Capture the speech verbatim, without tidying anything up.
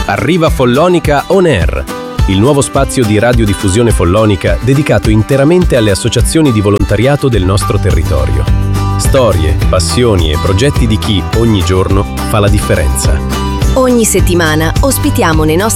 Arriva Follonica On Air, il nuovo spazio di radiodiffusione follonica dedicato interamente alle associazioni di volontariato del nostro territorio. Storie, passioni e progetti di chi ogni giorno fa la differenza. Ogni settimana ospitiamo nei nostri